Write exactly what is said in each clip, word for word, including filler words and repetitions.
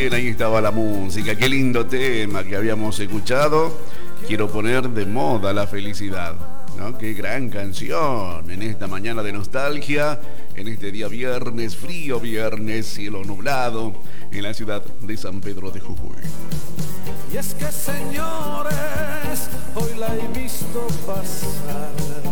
bien, ahí estaba la música. Qué lindo tema que habíamos escuchado. Quiero poner de moda la felicidad, ¿no? Qué gran canción en esta mañana de nostalgia, en este día viernes, frío viernes, cielo nublado, en la ciudad de San Pedro de Jujuy. Y es que, señores, hoy la he visto pasar,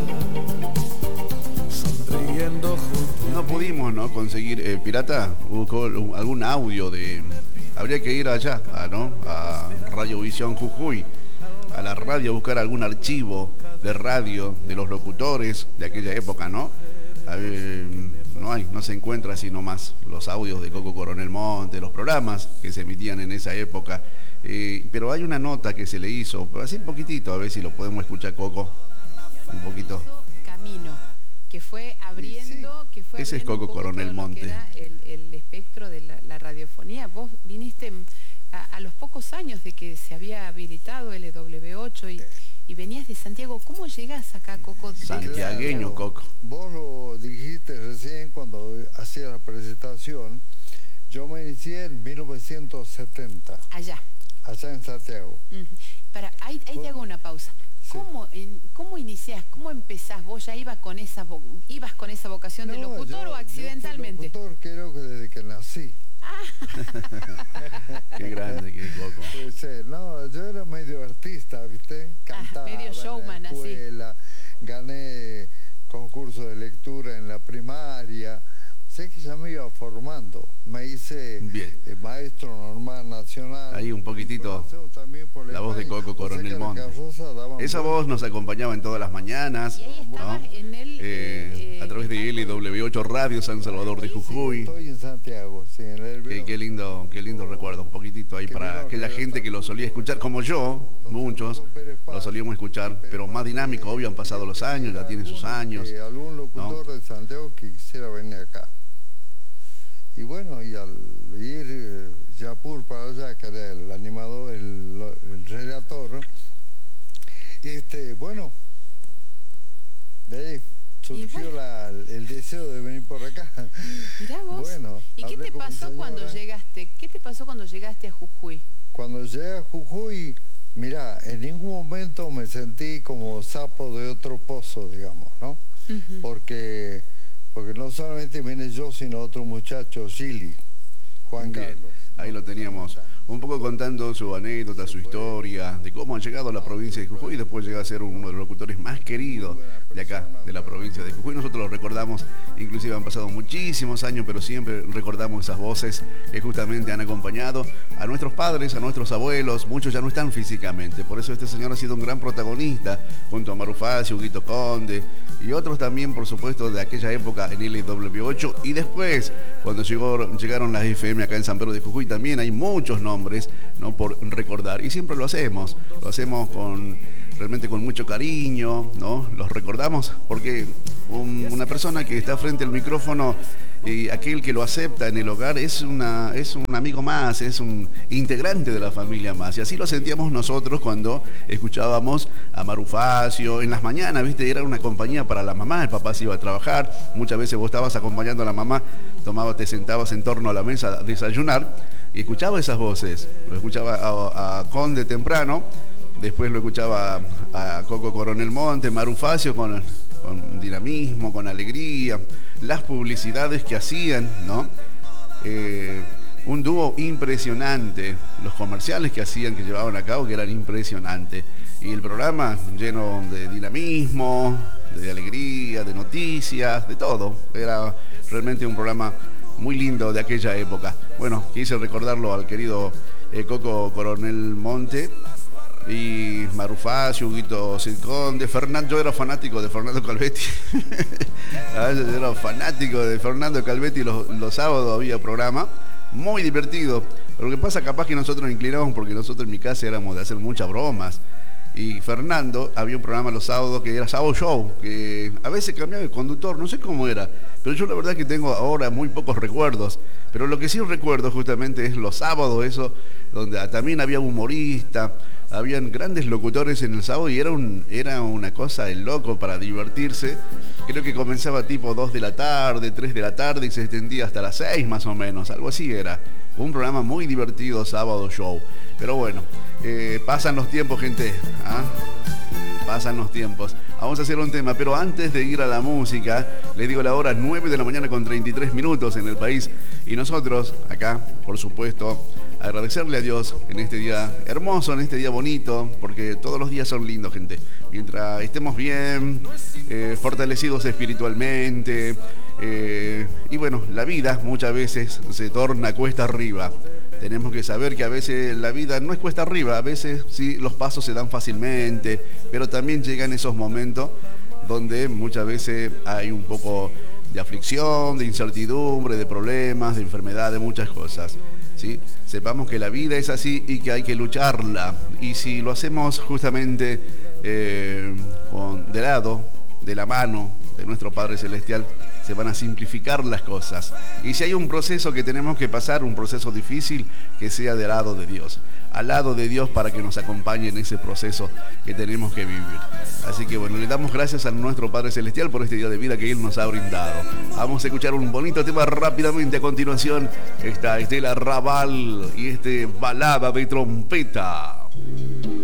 sonriendo junto. No pudimos, ¿no? Conseguir, eh, Pirata, buscó algún audio de... Habría que ir allá, a, ¿no? A Radiovisión Jujuy, a la radio, buscar algún archivo de radio de los locutores de aquella época, ¿no? A ver, no hay, no se encuentra así nomás los audios de Coco Coronel Monte, los programas que se emitían en esa época. Eh, pero hay una nota que se le hizo, así un poquitito, a ver si lo podemos escuchar, Coco. Un poquito. Camino, que fue abriendo... Que fue Ese es abriendo Coco Coronel Monte. Que era el, el espectro de la, la radiofonía. Vos viniste a, a los pocos años de que se había habilitado L W ocho y, y venías de Santiago. ¿Cómo llegas acá, Coco? Santiagueño, Coco. Vos lo dijiste recién cuando hacía la presentación. Yo me inicié en mil novecientos setenta. Allá. Allá en Santiago. Uh-huh. Para, ahí, ahí te hago una pausa. Sí. ¿Cómo, en, ¿Cómo iniciás? ¿Cómo empezás? ¿Vos ya ibas con esa, vo ibas con esa vocación no, de locutor yo, o accidentalmente? Yo fui locutor creo que desde que nací. Ah. Qué grande, qué Coco. Sí, no, yo era medio artista, ¿viste? Cantaba ah, medio showman, en la escuela, así. Gané concurso de lectura en la primaria. Sé que ya me iba formando. Me hice eh, maestro normal nacional. Ahí un poquitito la voz de Coco Coronel Monte. Esa voz nos acompañaba en todas las mañanas, ¿no? En el, eh, eh, a través de L W ocho Radio San Salvador de Jujuy. Sí, estoy en Santiago, sí, en el qué, qué lindo, qué lindo recuerdo, un poquitito ahí para aquella gente que lo solía escuchar, como yo, muchos lo solíamos escuchar, pero más dinámico, obvio, han pasado los años, ya tiene sus años. Algún locutor de Santiago que quisiera venir acá. Y bueno, y al ir eh, Yapur para allá, que era el animador, el, el relator, ¿no? Este, bueno, de ahí surgió bueno. la, el deseo de venir por acá. Mirá vos. Bueno, ¿y qué te pasó cuando llegaste? ¿Qué te pasó cuando llegaste a Jujuy? Cuando llegué a Jujuy, mirá, en ningún momento me sentí como sapo de otro pozo, digamos, ¿no? Uh-huh. Porque... Porque no solamente vine yo, sino otro muchacho, Gili, Juan Bien, Carlos. Ahí lo teníamos, un poco contando su anécdota, su historia, de cómo ha llegado a la provincia de Jujuy y después llega a ser uno de los locutores más queridos de acá, de la provincia de Jujuy. Nosotros lo recordamos, inclusive han pasado muchísimos años, pero siempre recordamos esas voces que justamente han acompañado a nuestros padres, a nuestros abuelos. Muchos ya no están físicamente, por eso este señor ha sido un gran protagonista, junto a Marufacio, Huguito Conde, y otros también, por supuesto, de aquella época en L W ocho. Y después, cuando llegó, llegaron las F M acá en San Pedro de Jujuy, también hay muchos nombres, ¿no?, por recordar. Y siempre lo hacemos, lo hacemos con realmente con mucho cariño, ¿no? Los recordamos porque un, una persona que está frente al micrófono, y aquel que lo acepta en el hogar, es, una, es un amigo más, es un integrante de la familia más. Y así lo sentíamos nosotros cuando escuchábamos a Marufacio en las mañanas, ¿viste? Era una compañía para la mamá, el papá se iba a trabajar, muchas veces vos estabas acompañando a la mamá, tomabas, te sentabas en torno a la mesa a desayunar y escuchaba esas voces. Lo escuchaba a, a Conde temprano, después lo escuchaba a Coco Coronel Monte, Marufacio con... con dinamismo, con alegría, las publicidades que hacían, ¿no? Eh, un dúo impresionante, los comerciales que hacían, que llevaban a cabo, que eran impresionantes. Y el programa lleno de dinamismo, de alegría, de noticias, de todo. Era realmente un programa muy lindo de aquella época. Bueno, quise recordarlo al querido eh, Coco Coronel Monte, y Marufacio, Huguito Conde, Fernando. Yo era fanático de Fernando Calvetti. Yo era fanático de Fernando Calvetti. Los, los sábados había programa muy divertido. Pero lo que pasa, capaz que nosotros nos inclinamos porque nosotros en mi casa éramos de hacer muchas bromas. Y Fernando, había un programa los sábados que era Sábado Show, que a veces cambiaba el conductor, no sé cómo era, pero yo la verdad que tengo ahora muy pocos recuerdos. Pero lo que sí recuerdo justamente es los sábados, eso, donde también había humorista, habían grandes locutores en el sábado y era, un, era una cosa de loco para divertirse. Creo que comenzaba tipo dos de la tarde, tres de la tarde y se extendía hasta las seis más o menos, algo así era. Un programa muy divertido, Sábado Show. Pero bueno, eh, pasan los tiempos, gente. ¿Ah? Pasan los tiempos. Vamos a hacer un tema, pero antes de ir a la música, les digo la hora nueve de la mañana con treinta y tres minutos en el país. Y nosotros, acá, por supuesto, agradecerle a Dios en este día hermoso, en este día bonito, porque todos los días son lindos, gente. Mientras estemos bien, eh, fortalecidos espiritualmente, eh, y bueno, la vida muchas veces se torna cuesta arriba. Tenemos que saber que a veces la vida no es cuesta arriba, a veces sí los pasos se dan fácilmente, pero también llegan esos momentos donde muchas veces hay un poco de aflicción, de incertidumbre, de problemas, de enfermedad, de muchas cosas. ¿Sí? Sepamos que la vida es así y que hay que lucharla. Y si lo hacemos justamente eh, con, de lado, de la mano de nuestro Padre Celestial, se van a simplificar las cosas. Y si hay un proceso que tenemos que pasar, un proceso difícil, que sea del lado de Dios. Al lado de Dios para que nos acompañe en ese proceso que tenemos que vivir. Así que bueno, le damos gracias a nuestro Padre Celestial por este día de vida que Él nos ha brindado. Vamos a escuchar un bonito tema rápidamente a continuación. Está Estela Raval y este balada de trompeta.